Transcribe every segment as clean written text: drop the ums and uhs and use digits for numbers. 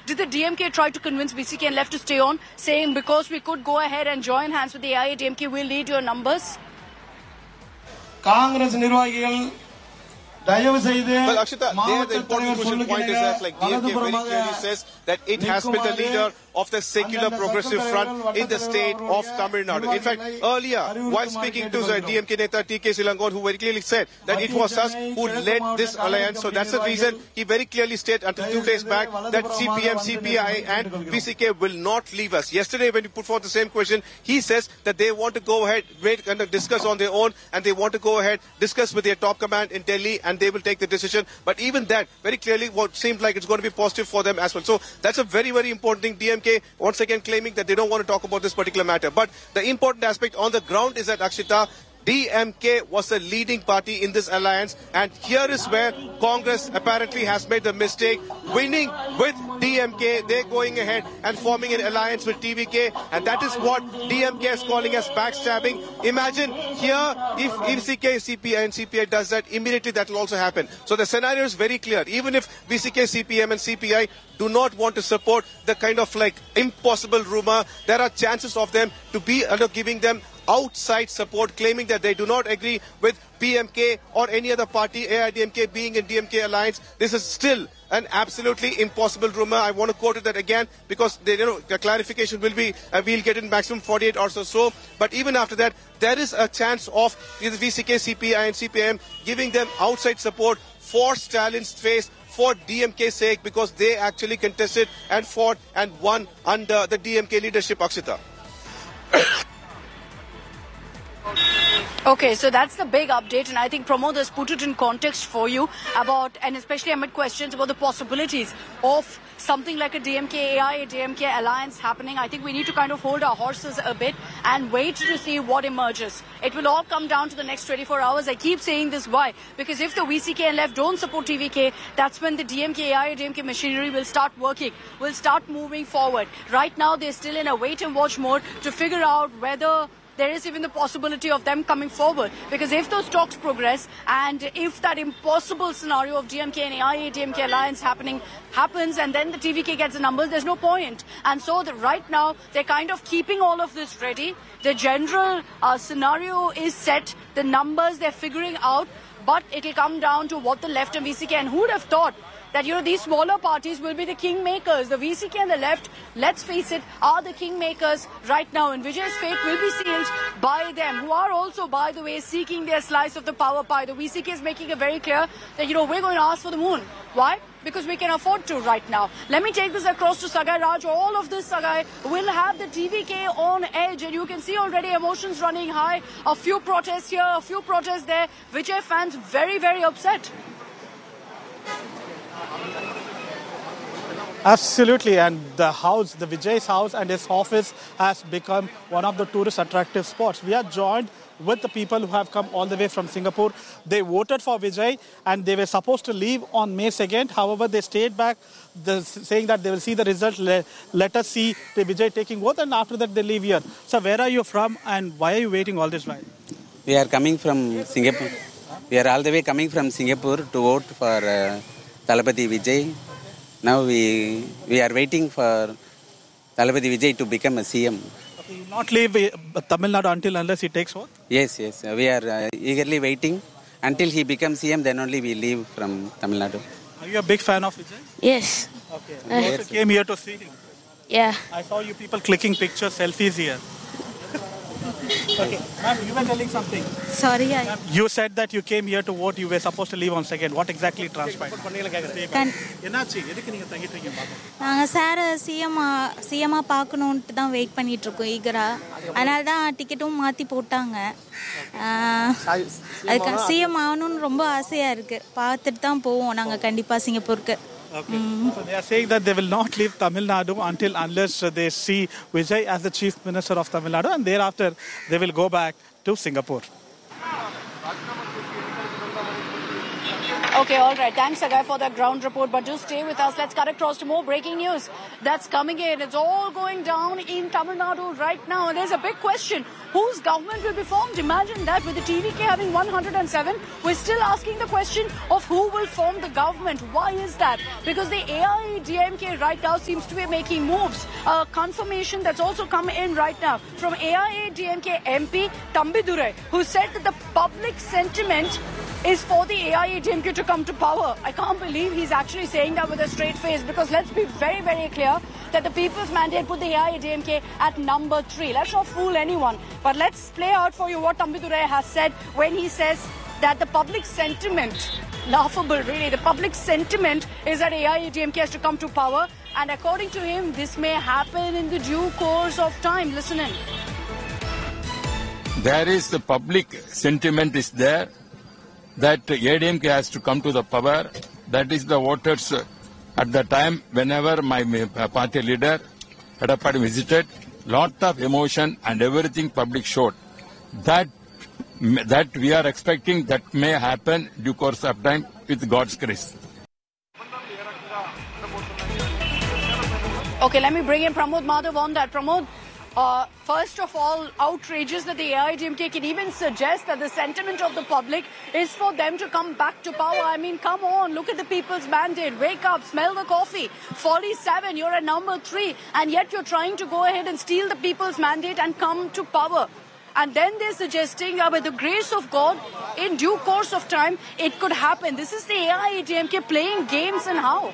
Did the DMK try to convince VCK and left to stay on, saying because we could go ahead and join hands with the AIADMK, we'll lead your numbers? Congress Nirvagigal. Well, Akshita, there the important crucial point is that DMK very clearly says that it has been the leader of the secular progressive front in the state of Tamil Nadu. In fact, earlier, while speaking to the DMK Neta T.K. Silangon, who very clearly said that it was us who led this alliance. So that's the reason he very clearly stated until 2 days back that CPM, CPI and VCK will not leave us. Yesterday, when you put forth the same question, he says that they want to go ahead and discuss on their own, and they want to go ahead, discuss with their top command in Delhi, and they will take the decision. But even that, very clearly, what seems like it's going to be positive for them as well. So that's a very, very important thing. DMK once again claiming that they don't want to talk about this particular matter. But the important aspect on the ground is that, Akshita, DMK was the leading party in this alliance, and here is where Congress apparently has made the mistake, winning with DMK. They're going ahead and forming an alliance with TVK, and that is what DMK is calling as backstabbing. Imagine here, if VCK, CPI and CPI does that, immediately that will also happen. So the scenario is very clear. Even if VCK, CPM and CPI do not want to support the kind of like impossible rumor, there are chances of them to be giving them outside support, claiming that they do not agree with PMK or any other party, AIDMK being in DMK alliance. This is still an absolutely impossible rumor. I want to quote it that again because the clarification will be, we'll get in maximum 48 hours or so. But even after that, there is a chance of the VCK, CPI and CPM giving them outside support for Stalin's face, for DMK's sake, because they actually contested and fought and won under the DMK leadership, Akshita. Okay, so that's the big update, and I think Pramod has put it in context for you about, and especially amid questions about the possibilities of something like a DMK alliance happening. I think we need to kind of hold our horses a bit and wait to see what emerges. It will all come down to the next 24 hours. I keep saying this, why? Because if the VCK and left don't support TVK, that's when the DMK machinery will start working, will start moving forward. Right now, they're still in a wait and watch mode to figure out whether there is even the possibility of them coming forward. Because if those talks progress and if that impossible scenario of DMK and AIADMK alliance happens and then the TVK gets the numbers, there's no point. And so right now, they're kind of keeping all of this ready. The general scenario is set. The numbers they're figuring out. But it'll come down to what the left and VCK, and who would have thought that, these smaller parties will be the kingmakers. The VCK and the left, let's face it, are the kingmakers right now. And Vijay's fate will be sealed by them, who are also, by the way, seeking their slice of the power pie. The VCK is making it very clear that, we're going to ask for the moon. Why? Because we can afford to right now. Let me take this across to Sagai Raj. All of this, Sagai, will have the TVK on edge. And you can see already emotions running high. A few protests here, a few protests there. Vijay fans very, very upset. Absolutely, and the Vijay's house and his office has become one of the tourist attractive spots. We are joined with the people who have come all the way from Singapore. They voted for Vijay and they were supposed to leave on May 2nd. However, they stayed back, saying that they will see the result. Let us see the Vijay taking vote, and after that they leave here. So where are you from and why are you waiting all this while? We are coming from Singapore. We are all the way coming from Singapore to vote for Thalapathy Vijay. Now we are waiting for Thalapathy Vijay to become a CM. Okay, you will not leave Tamil Nadu unless he takes vote? Yes. We are eagerly waiting until he becomes CM, then only we leave from Tamil Nadu. Are you a big fan of Vijay? Yes. Okay. You also came here to see him? Yeah. I saw you people clicking pictures, selfies here. Okay, ma'am, you were telling something. Sorry, you said that you came here to vote. You were supposed to leave on 2nd. What exactly transpired? நாங்கள் sir சிஎம்மாக பார்க்கணுன்ட்டு தான் wait பண்ணிகிட்ருக்கோம் ஈகராக. அதனால தான் டிக்கெட்டும் மாற்றி போட்டாங்க. அதுக்கு CM ஆகணும்னு ரொம்ப ஆசையாக இருக்குது. பார்த்துட்டு தான் போவோம் நாங்கள் கண்டிப்பாக சிங்கப்பூருக்கு. Okay. So they are saying that they will not leave Tamil Nadu unless they see Vijay as the Chief Minister of Tamil Nadu, and thereafter they will go back to Singapore. Okay, all right. Thanks, Sagai, for that ground report. But do stay with us. Let's cut across to more breaking news that's coming in. It's all going down in Tamil Nadu right now. And there's a big question. Whose government will be formed? Imagine that with the TVK having 107. We're still asking the question of who will form the government. Why is that? Because the AIADMK right now seems to be making moves. A confirmation that's also come in right now from AIADMK MP Tambidurai, who said that the public sentiment is for the AIADMK to come to power. I can't believe he's actually saying that with a straight face, because let's be very, very clear that the people's mandate put the AIADMK at number 3. Let's not fool anyone. But let's play out for you what Tambidurai has said when he says that the public sentiment, laughable really, the public sentiment is that AIADMK has to come to power. And according to him, this may happen in the due course of time. Listen in. There is the public sentiment is there that AIADMK has to come to the power. That is the voters at the time whenever my party leader Edappadi visited, lot of emotion and everything public showed. That we are expecting that may happen due course of time with God's grace. Okay, let me bring in Pramod Madhav on that. Pramod, first of all, outrageous that the AIADMK can even suggest that the sentiment of the public is for them to come back to power. I mean, come on, look at the people's mandate. Wake up, smell the coffee. 47, you're at number 3, and yet you're trying to go ahead and steal the people's mandate and come to power. And then they're suggesting that with the grace of God, in due course of time, it could happen. This is the AIADMK playing games, and how?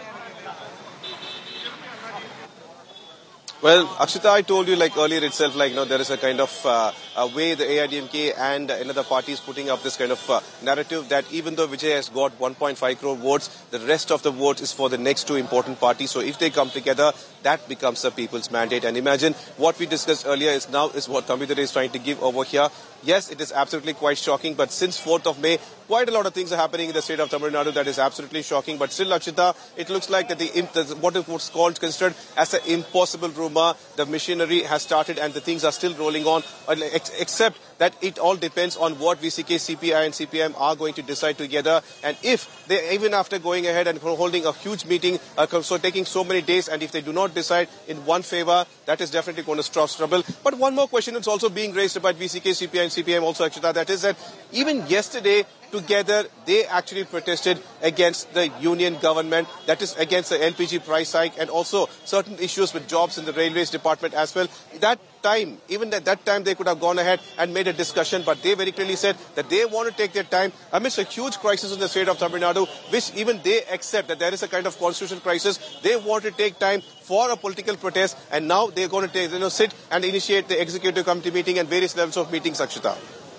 Well, Akshita, I told you earlier itself, there is a kind of a way the AIADMK and another parties putting up this kind of narrative that even though Vijay has got 1.5 crore votes, the rest of the votes is for the next 2 important parties. So if they come together, that becomes the people's mandate. And imagine what we discussed earlier is what Tambidurai is trying to give over here. Yes, it is absolutely quite shocking, but since 4th of May, quite a lot of things are happening in the state of Tamil Nadu that is absolutely shocking. But still, Akshita, it looks like that what is what's considered as an impossible rumor, the machinery has started and the things are still rolling on, except that it all depends on what VCK, CPI and CPM are going to decide together. And if they, even after going ahead and holding a huge meeting, so taking so many days, and if they do not decide in one favor, that is definitely going to cause trouble. But one more question is also being raised about VCK, CPI and CPM also, Akshita, that is that even yesterday, together, they actually protested against the union government, that is against the LPG price hike and also certain issues with jobs in the railways department as well. Even at that time, they could have gone ahead and made a discussion, but they very clearly said that they want to take their time amidst a huge crisis in the state of Tamil Nadu, which even they accept that there is a kind of constitutional crisis. They want to take time for a political protest, and now they're going to sit and initiate the executive committee meeting and various levels of meetings, Akshita.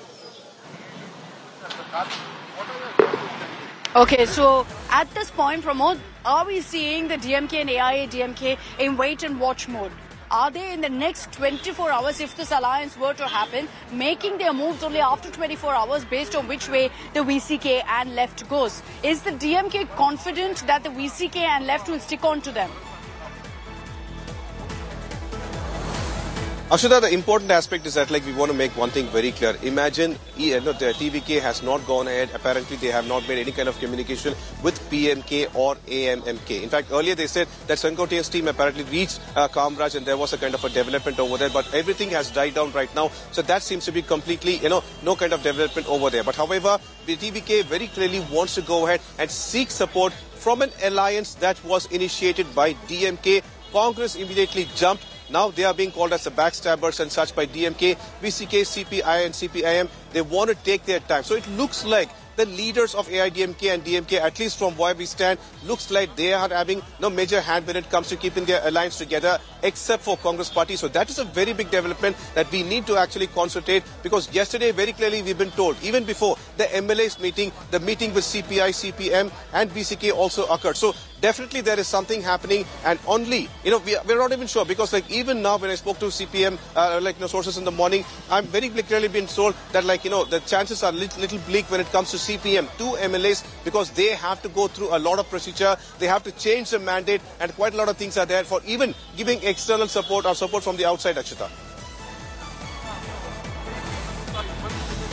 Okay, so at this point, Pramod, are we seeing the DMK and AIADMK in wait and watch mode? Are they in the next 24 hours, if this alliance were to happen, making their moves only after 24 hours based on which way the VCK and left goes? Is the DMK confident that the VCK and left will stick on to them? Akshita, the important aspect is that we want to make one thing very clear. Imagine the TVK has not gone ahead. Apparently, they have not made any kind of communication with PMK or AMMK. In fact, earlier they said that Sankotia's team apparently reached Kamraj and there was a kind of a development over there. But everything has died down right now. So that seems to be completely, no kind of development over there. But however, the TVK very clearly wants to go ahead and seek support from an alliance that was initiated by DMK. Congress immediately jumped. Now they are being called as the backstabbers and such by DMK, VCK, CPI and CPIM. They want to take their time. So it looks like the leaders of AIADMK and DMK, at least from where we stand, looks like they are having no major hand when it comes to keeping their alliance together, except for Congress party. So that is a very big development that we need to actually concentrate, because yesterday very clearly we've been told, even before the MLA's meeting, the meeting with CPI, CPM and VCK also occurred. So definitely there is something happening, and only, we're not even sure, because even now when I spoke to CPM, sources in the morning, I'm very clearly been told that the chances are little bleak when it comes to CPM, 2 MLAs, because they have to go through a lot of procedure. They have to change the mandate, and quite a lot of things are there for even giving external support or support from the outside, Akshita.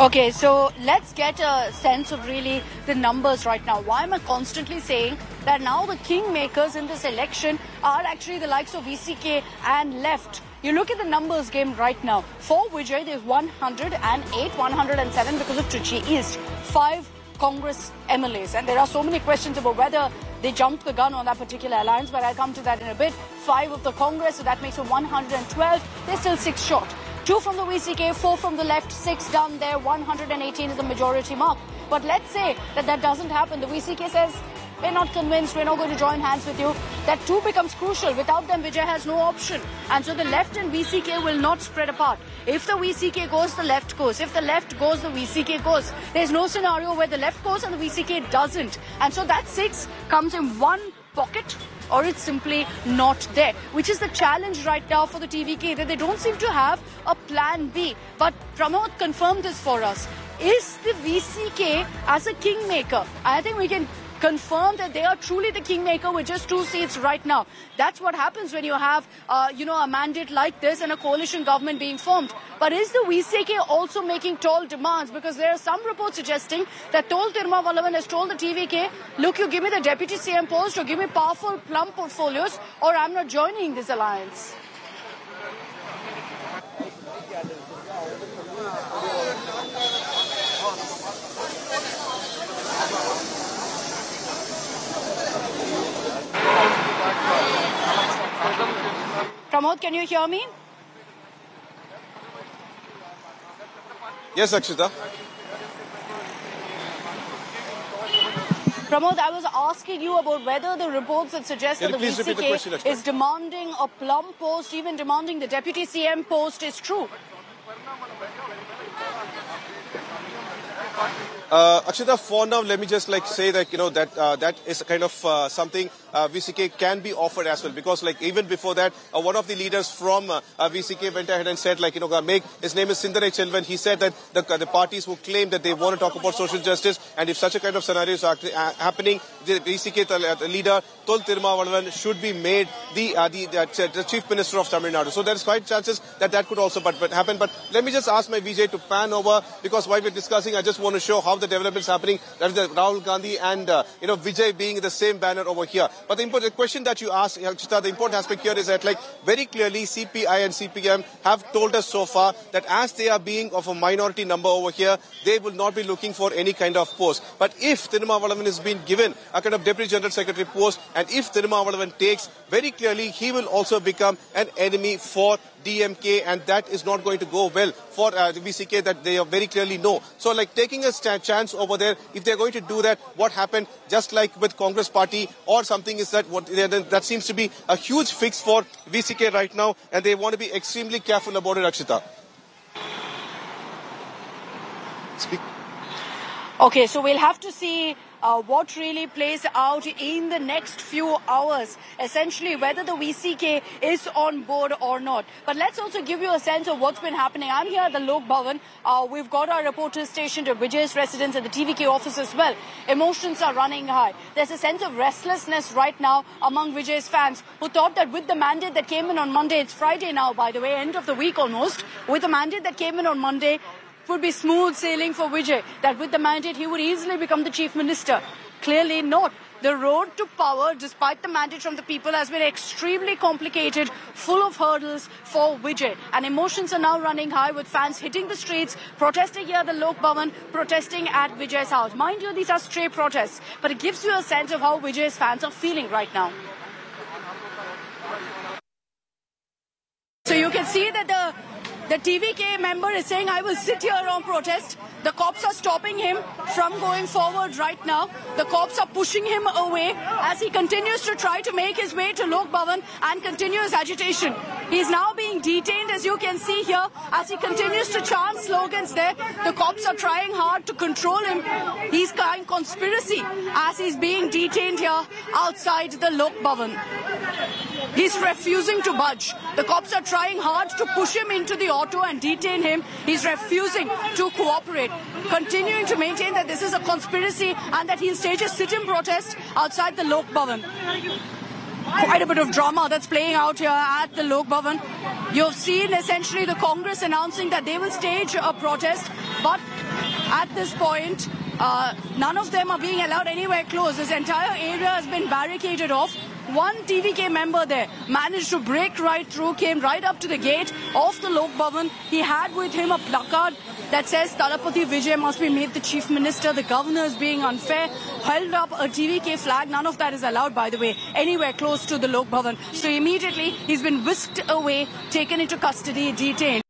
Okay, so let's get a sense of really the numbers right now. Why am I constantly saying that now the kingmakers in this election are actually the likes of VCK and left? You look at the numbers game right now. For Vijay, there's 108, 107 because of Trichy East. 5 Congress MLAs. And there are so many questions about whether they jumped the gun on that particular alliance, but I'll come to that in a bit. 5 of the Congress, so that makes it 112. They're still 6 short. 2 from the VCK, 4 from the left, 6 down there, 118 is the majority mark. But let's say that doesn't happen. The VCK says, we're not convinced, we're not going to join hands with you. That 2 becomes crucial. Without them, Vijay has no option. And so the left and VCK will not spread apart. If the VCK goes, the left goes. If the left goes, the VCK goes. There's no scenario where the left goes and the VCK doesn't. And so that 6 comes in one pocket, or it's simply not there, which is the challenge right now for the TVK, that they don't seem to have a plan B. But Pramod confirmed this for us. Is the VCK as a kingmaker? I think we can confirm that they are truly the kingmaker with just 2 seats right now. That's what happens when you have, a mandate like this and a coalition government being formed. But is the VCK also making tall demands? Because there are some reports suggesting that Tol Tirumavallavan has told the TVK, look, you give me the deputy CM post or give me powerful plum portfolios or I'm not joining this alliance. Pramod, can you hear me? Yes, Akshita. Pramod, I was asking you about whether the reports that suggest that the VCK is demanding a plum post, even demanding the deputy CM post, is true. Akshita, for now, let me just say that, that is kind of something VCK can be offered as well. Because even before that, one of the leaders from VCK went ahead and said, his name is Sindarai Chelvan. He said that the parties who claim that they want to talk about social justice, and if such a kind of scenario is happening, the VCK leader, Tol Tirumavallavan, should be made the Chief Minister of Tamil Nadu. So there's quite chances that could also happen. But let me just ask my Vijay to pan over, because while we're discussing, I just want to show how the developments happening. That is Rahul Gandhi and Vijay being the same banner over here. But the question that you asked, Akshita, the important aspect here is that very clearly CPI and CPM have told us so far that as they are being of a minority number over here, they will not be looking for any kind of post. But if Tirumavallavan is being given a kind of Deputy General Secretary post, and if Tirumavallavan takes, very clearly he will also become an enemy for DMK, and that is not going to go well for the VCK, that they very clearly know. So taking a chance over there, if they're going to do that, what happened just like with Congress party or something, is that that seems to be a huge fix for VCK right now, and they want to be extremely careful about it, Akshita. Okay, so we'll have to see what really plays out in the next few hours, essentially whether the VCK is on board or not. But let's also give you a sense of what's been happening. I'm here at the Lok Bhavan. We've got our reporters stationed at Vijay's residence at the TVK office as well. Emotions are running high. There's a sense of restlessness right now among Vijay's fans who thought that with the mandate that came in on Monday, it's Friday now, by the way, end of the week almost, with the mandate that came in on Monday, would be smooth sailing for Vijay, that with the mandate he would easily become the chief minister. Clearly not. The road to power, despite the mandate from the people, has been extremely complicated, full of hurdles for Vijay. And emotions are now running high, with fans hitting the streets, protesting here at the Lok Bhavan, protesting at Vijay's house. Mind you, these are stray protests, but it gives you a sense of how Vijay's fans are feeling right now. So you can see that the TVK member is saying, I will sit here on protest. The cops are stopping him from going forward right now. The cops are pushing him away as he continues to try to make his way to Lok Bhavan and continue his agitation. He is now being detained, as you can see here, as he continues to chant slogans there. The cops are trying hard to control him. He's in conspiracy as he's being detained here outside the Lok Bhavan. He's refusing to budge. The cops are trying hard to push him into the auto and detain him. He's refusing to cooperate, continuing to maintain that this is a conspiracy and that he'll stage a sit-in protest outside the Lok Bhavan. Quite a bit of drama that's playing out here at the Lok Bhavan. You've seen essentially the Congress announcing that they will stage a protest, but at this point, none of them are being allowed anywhere close. This entire area has been barricaded off. One TVK member there managed to break right through, came right up to the gate of the Lok Bhavan. He had with him a placard that says Talapati Vijay must be made the chief minister. The governor is being unfair. Held up a TVK flag. None of that is allowed, by the way, anywhere close to the Lok Bhavan. So immediately he's been whisked away, taken into custody, detained.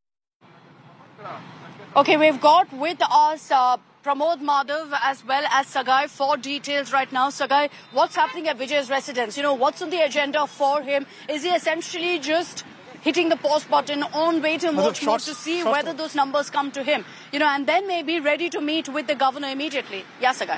Okay, we've got with us Pramod Madhav as well as Sagai for details right now. Sagai, what's happening at Vijay's residence? You know, what's on the agenda for him? Is he essentially just hitting the pause button on wait and watch mode to see whether those numbers come to him? You know, and then maybe ready to meet with the governor immediately. Yeah, Sagai.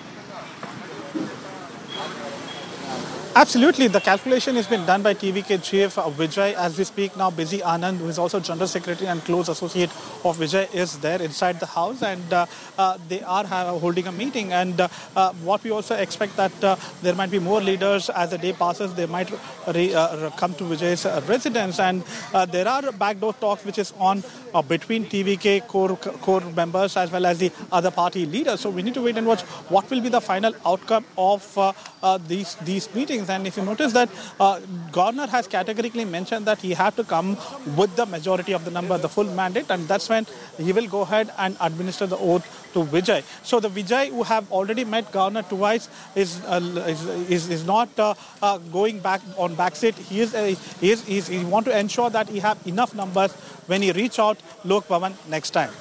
Absolutely. The calculation has been done by TVK chief Vijay. As we speak now, Busy Anand, who is also General Secretary and close associate of Vijay, is there inside the house, and they are holding a meeting. And what we also expect that there might be more leaders as the day passes. They might come to Vijay's residence, and there are backdoor talks which is on between TVK core members as well as the other party leaders. So we need to wait and watch what will be the final outcome of these meetings. And if you notice that Governor has categorically mentioned that he had to come with the majority of the number, the full mandate, and that's when he will go ahead and administer the oath to Vijay. So the Vijay who have already met Governor twice is not going back on backseat. He want to ensure that he have enough numbers when he reach out Lok Bhavan next time.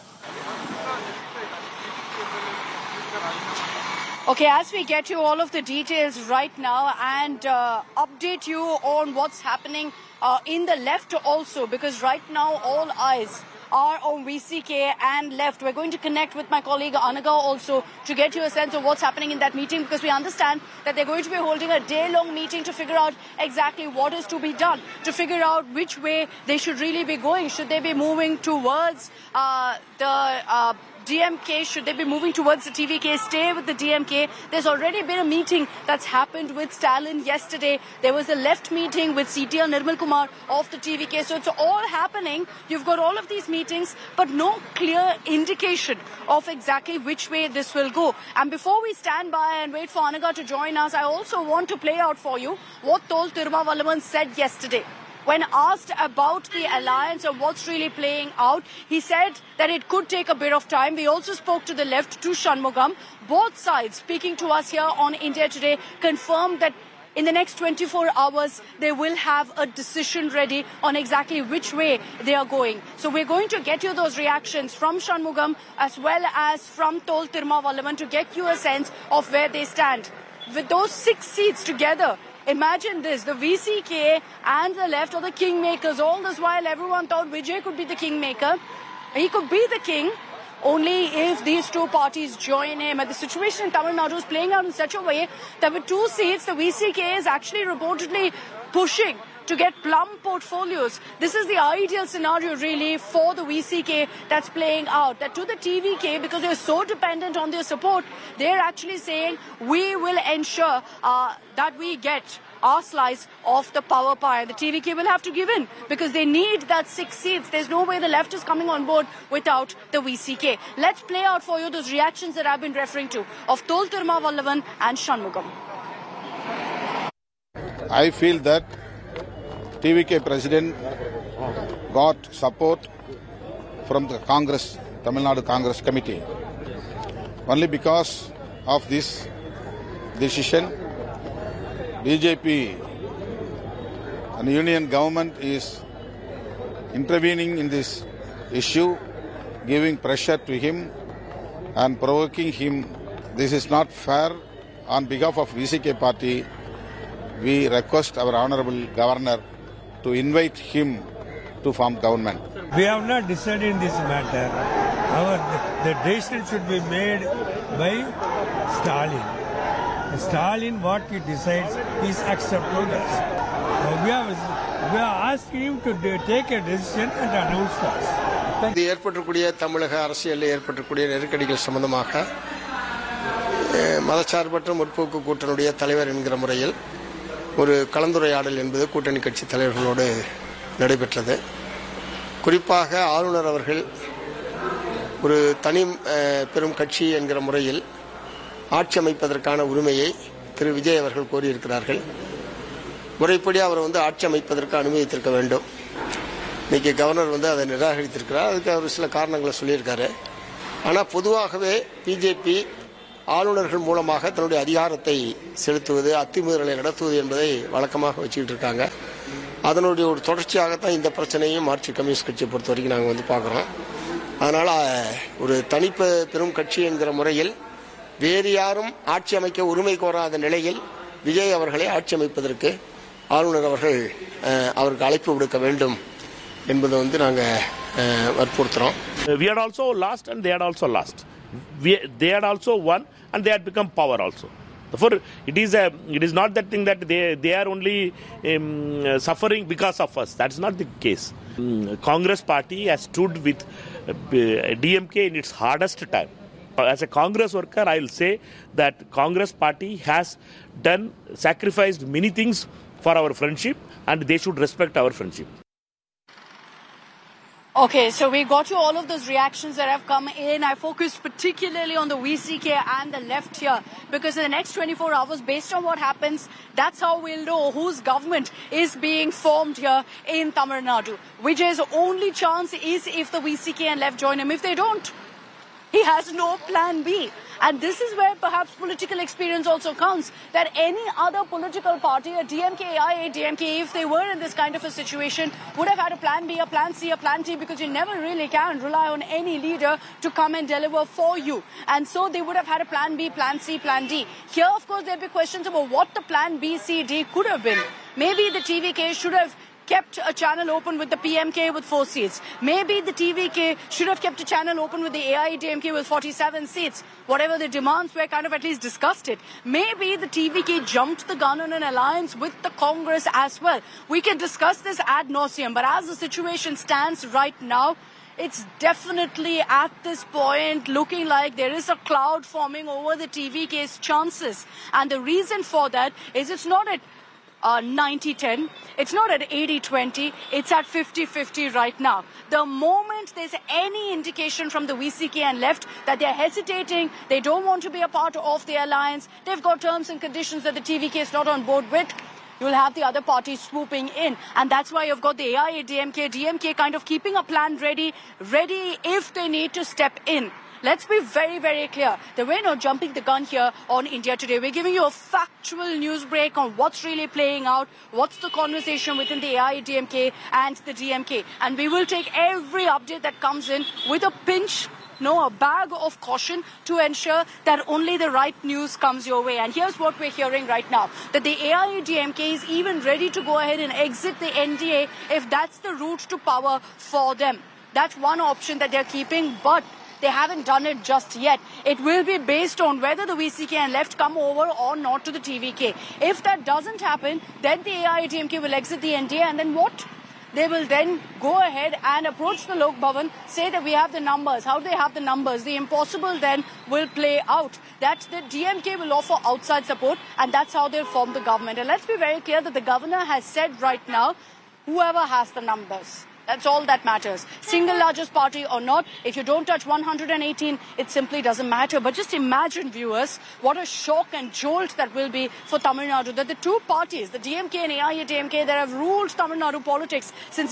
Okay, as we get you all of the details right now and update you on what's happening in the left also, because right now all eyes are on VCK and left. We're going to connect with my colleague Anaga also to get you a sense of what's happening in that meeting, because we understand that they're going to be holding a day-long meeting to figure out exactly what is to be done, to figure out which way they should really be going. Should they be moving towards the DMK? Should they be moving towards the TVK? Stay with the DMK? There's already been a meeting that's happened with Stalin yesterday. There was a left meeting with CTR Nirmal Kumar of the TVK. So it's all happening. You've got all of these meetings, but no clear indication of exactly which way this will go. And before we stand by and wait for Anaga to join us, I also want to play out for you what Tol Tirumavallavan said yesterday. When asked about the alliance and what's really playing out, he said that it could take a bit of time. We also spoke to the left, to Shanmugam. Both sides speaking to us here on India Today confirmed that in the next 24 hours, they will have a decision ready on exactly which way they are going. So we're going to get you those reactions from Shanmugam as well as from Tol Tirumavallavan to get you a sense of where they stand. With those 6 seats together, imagine this, the VCK and the left are the kingmakers. All this while everyone thought Vijay could be the kingmaker. He could be the king only if these two parties join him. And the situation in Tamil Nadu is playing out in such a way that with 2 seats, the VCK is actually reportedly pushing to get plum portfolios. This is the ideal scenario really for the VCK that's playing out. That to the TVK, because they're so dependent on their support, they're actually saying we will ensure that we get our slice of the power pie. The TVK will have to give in because they need that 6 seats. There's no way the left is coming on board without the VCK. Let's play out for you those reactions that I've been referring to of Tol Tirumavallavan and Shanmugam. I feel that TVK president got support from the Congress, Tamil Nadu Congress committee. Only because of this decision, BJP and the union government is intervening in this issue, giving pressure to him and provoking him. This is not fair. On behalf of VCK party, we request our honorable governor to invite him to form government. We have not decided this matter. The decision should be made by Stalin. Stalin, what he decides, is acceptable. We are asking him to take a decision and announce us. The ஏற்பட்டக்கூடிய தமிழக அரசியலில் ஏற்பட்டக்கூடிய நெருக்கடிகள் சம்பந்தமாக மதச்சார்பற்ற முற்போக்கு கூட்டணியுடைய தலைவர் என்கிற முறையில் ஒரு கலந்துரையாடல் என்பது கூட்டணி கட்சி தலைவர்களோடு நடைபெற்றது. குறிப்பாக ஆளுநர் அவர்கள் ஒரு தனி பெரும் கட்சி என்கிற முறையில் ஆட்சி அமைப்பதற்கான உரிமையை திரு விஜய் அவர்கள் கோரியிருக்கிறார்கள். முறைப்படி அவர் ஆட்சி அமைப்பதற்கு அனுமதித்திருக்க வேண்டும். இன்னைக்கு கவர்னர் அதை நிராகரித்திருக்கிறார். அதுக்கு அவர் சில காரணங்களை சொல்லியிருக்காரு. ஆனால் பொதுவாகவே பிஜேபி ஆளுநர்கள் மூலமாக தன்னுடைய அதிகாரத்தை செலுத்துவது, அத்துமீறலை நடத்துவது என்பதை வழக்கமாக வச்சுக்கிட்டு இருக்காங்க. அதனுடைய ஒரு தொடர்ச்சியாகத்தான் இந்த பிரச்சனையும் மார்க்சிஸ்ட் கம்யூனிஸ்ட் கட்சியை பொறுத்த வரைக்கும் நாங்கள் பார்க்குறோம். அதனால் ஒரு பெரும் கட்சி என்கிற முறையில் வேறு யாரும் ஆட்சி அமைக்க உரிமை கோராத நிலையில் விஜய் அவர்களை ஆட்சி அமைப்பதற்கு ஆளுநர் அவர்கள் அவருக்கு அழைப்பு விடுக்க வேண்டும் என்பதை நாங்கள் வற்புறுத்துறோம். We had also lost and they had also lost. They had also won and they had become power also. Therefore, it is not that thing that they are only suffering because of us. That is not the case. Congress party has stood with DMK in its hardest time. As a Congress worker, I will say that Congress party has sacrificed many things for our friendship, and they should respect our friendship. Okay, so we got you all of those reactions that have come in. I focused particularly on the VCK and the left here because in the next 24 hours, based on what happens, that's how we'll know whose government is being formed here in Tamil Nadu. Vijay's only chance is if the VCK and left join him. If they don't, he has no plan B. And this is where perhaps political experience also counts. That any other political party, a DMK, AIADMK, if they were in this kind of a situation, would have had a plan B, a plan C, a plan D, because you never really can rely on any leader to come and deliver for you. And so they would have had a plan B, plan C, plan D. Here, of course, there'll be questions about what the plan B, C, D could have been. Maybe the TVK should have kept a channel open with the PMK with 4 seats. Maybe the TVK should have kept a channel open with the AIADMK with 47 seats. Whatever the demands were, kind of at least discussed it. Maybe the TVK jumped the gun on an alliance with the Congress as well. We can discuss this ad nauseum, but as the situation stands right now, it's definitely at this point looking like there is a cloud forming over the TVK's chances. And the reason for that is it's not at 90-10. It's not at 80-20. It's at 50-50 right now. The moment there's any indication from the VCK and left that they're hesitating, they don't want to be a part of the alliance, they've got terms and conditions that the TVK is not on board with, you'll have the other parties swooping in. And that's why you've got the AIADMK, DMK kind of keeping a plan ready if they need to step in. Let's be very, very clear that we're not jumping the gun here on India Today. We're giving you a factual news break on what's really playing out, what's the conversation within the AIADMK and the DMK. And we will take every update that comes in with a pinch, a bag of caution to ensure that only the right news comes your way. And here's what we're hearing right now, that the AIADMK is even ready to go ahead and exit the NDA if that's the route to power for them. That's one option that they're keeping, but they haven't done it just yet. It will be based on whether the VCK and left come over or not to the TVK. If that doesn't happen, then the AIADMK will exit the NDA, and then what? They will then go ahead and approach the Lok Bhavan, say that we have the numbers. How do they have the numbers? The impossible then will play out. That the DMK will offer outside support, and that's how they'll form the government. And let's be very clear that the governor has said right now, whoever has the numbers. That's all that matters. Single largest party or not, if you don't touch 118, it simply doesn't matter. But just imagine, viewers, what a shock and jolt that will be for Tamil Nadu. That the two parties, the DMK and AIADMK, that have ruled Tamil Nadu politics since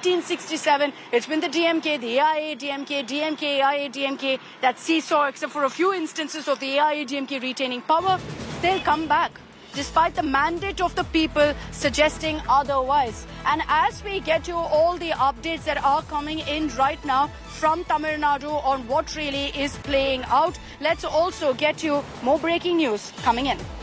1967. It's been the DMK, the AIADMK, DMK, AIADMK, that seesaw, except for a few instances of the AIADMK retaining power. They'll come back, despite the mandate of the people suggesting otherwise. And as we get you all the updates that are coming in right now from Tamil Nadu on what really is playing out, let's also get you more breaking news coming in.